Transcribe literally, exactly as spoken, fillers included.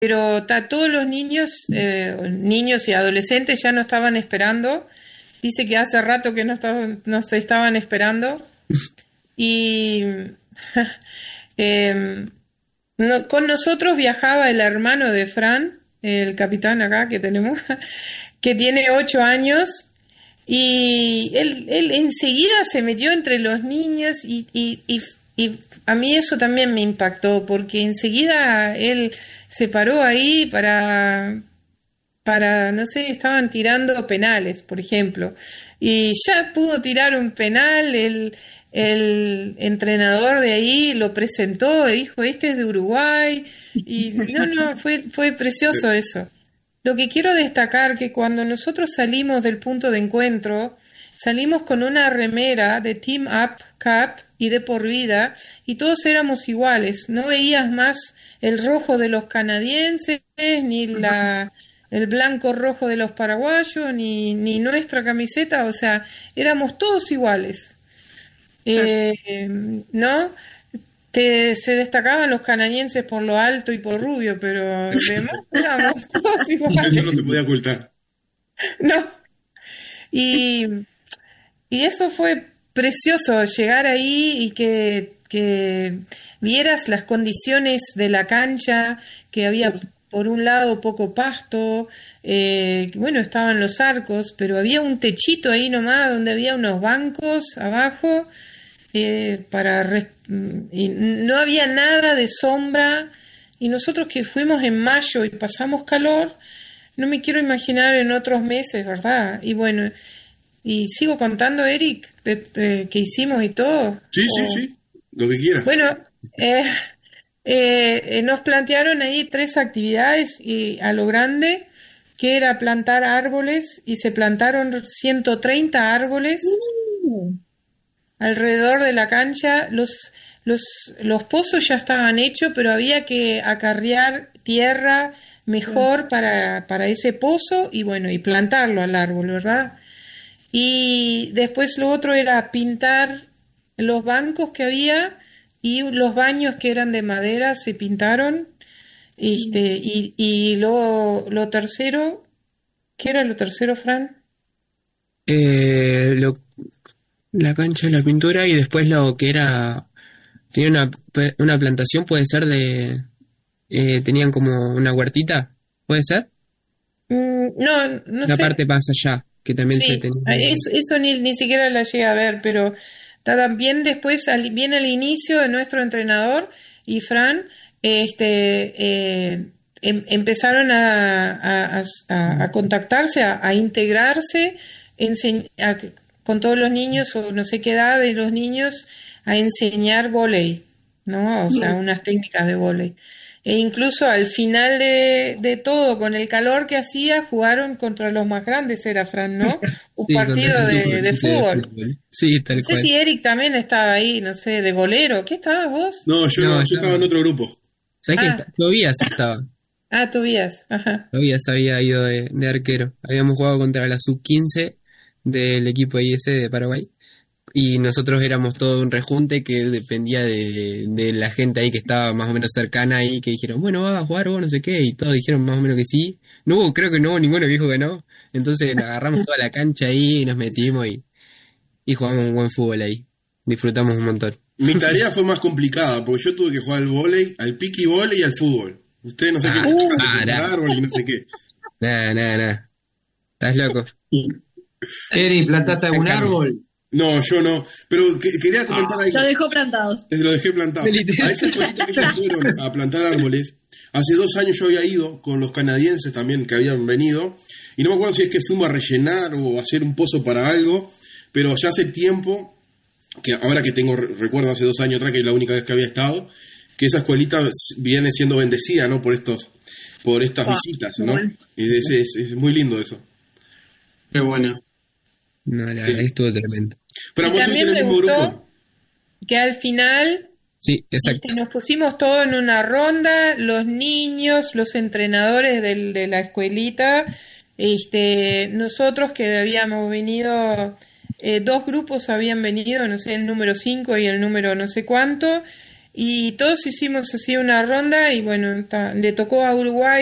pero ta, todos los niños, eh, niños y adolescentes ya no estaban esperando. Dice que hace rato que no estaban, no se estaban esperando. Y eh, no, con nosotros viajaba el hermano de Fran, el capitán acá que tenemos, que tiene ocho años. Y él, él enseguida se metió entre los niños y, y, y, y a mí eso también me impactó, porque enseguida él se paró ahí para, para, no sé, estaban tirando penales, por ejemplo, y ya pudo tirar un penal. el, el entrenador de ahí lo presentó y dijo, este es de Uruguay, y no, no, fue, fue precioso eso. Lo que quiero destacar que cuando nosotros salimos del punto de encuentro, salimos con una remera de Team Up Cup y de por vida, y todos éramos iguales. No veías más el rojo de los canadienses, ni la, el blanco rojo de los paraguayos, ni, ni nuestra camiseta, o sea, éramos todos iguales. Eh, ¿no? Te, se destacaban los canadienses por lo alto y por rubio, pero además éramos todos Eso iguales. no se podía ocultar. No. Y, y eso fue precioso, llegar ahí y que, que vieras las condiciones de la cancha, que había por un lado poco pasto, eh, bueno, estaban los arcos, pero había un techito ahí nomás donde había unos bancos abajo, eh, para res- y no había nada de sombra, y nosotros que fuimos en mayo y pasamos calor, no me quiero imaginar en otros meses, ¿verdad? Y bueno, y sigo contando, Eric, de, de- que hicimos y todo. Sí, sí, O- sí, lo que quieras. bueno, eh, eh, eh, nos plantearon ahí tres actividades y a lo grande, que era plantar árboles, y se plantaron ciento treinta árboles alrededor de la cancha. Los, los, los pozos ya estaban hechos, pero había que acarrear tierra mejor para, para ese pozo y bueno, y plantarlo al árbol, ¿verdad? Y después lo otro era pintar los bancos que había, y los baños que eran de madera se pintaron. Este, y, y lo, lo tercero, ¿qué era lo tercero, Fran? Eh, lo, la cancha de la pintura y después lo que era, tenía una, pe- una plantación, puede ser de, eh, tenían como una huertita, puede ser, Mm, no, no la sé. parte más allá, que también se Sí, tenía. eso, eso ni, ni siquiera la llegué a ver, pero ta- también después, al, bien al inicio de nuestro entrenador y Fran, este, eh, em- empezaron a, a- a- a- a contactarse, a, a integrarse, ense- a- con todos los niños, o no sé qué edad de los niños, a enseñar vóley, ¿no? O sea, unas técnicas de vóley. E incluso al final de, de todo, con el calor que hacía, jugaron contra los más grandes, era Fran, ¿no? Un Sí, contra partido el de, de Superficie de fútbol. fútbol. Sí, No tal sé cual. si Eric también estaba ahí, no sé, de golero. ¿Qué estabas vos? No, yo No, no, yo yo, estaba en otro grupo. ¿sabes qué? Ah, Está- Tobías estaba, ah, Tobías. Ajá. Tobías había ido de, de arquero. Habíamos jugado contra la sub quince del equipo I S de Paraguay. Y nosotros éramos todo un rejunte que dependía de, de la gente ahí que estaba más o menos cercana ahí, que dijeron, bueno, vas a jugar vos, no sé qué, y todos dijeron más o menos que sí. No hubo, creo que no hubo ninguno que dijo que no. Entonces nos agarramos toda la cancha ahí y nos metimos y, y jugamos un buen fútbol ahí. Disfrutamos un montón. Mi tarea fue más complicada, porque yo tuve que jugar al vóley, al piqui vóley y al fútbol. Ustedes no sé qué Ah, se tratan de para. separar árbol y no sé qué. Nada, nada, nada. ¿Estás loco? Eri, ¿plantaste algún Acá. árbol? No, yo no. Pero que- quería comentar algo. Lo dejó plantados. Desde lo dejé plantado. Literal. A esa escuelita que ellos fueron a plantar árboles, hace dos años yo había ido con los canadienses también que habían venido, y no me acuerdo si es que fuimos a rellenar o a hacer un pozo para algo, pero ya hace tiempo, que ahora que tengo re- recuerdo hace dos años atrás, que es la única vez que había estado, que esa escuelita s- viene siendo bendecida, ¿no? Por estos, por estas Ah, visitas, ¿no? bueno. Y es, es- es muy lindo eso. Qué bueno. No, la Sí. verdad que estuvo tremendo. Pero Y vos estuviste también en el me mismo gustó grupo. que al final, Sí, este, exacto. nos pusimos todos en una ronda, los niños, los entrenadores del- de la escuelita, este, nosotros que habíamos venido, eh, dos grupos habían venido, no sé, el número cinco y el número no sé cuánto, y todos hicimos así una ronda y bueno, ta, le tocó a Uruguay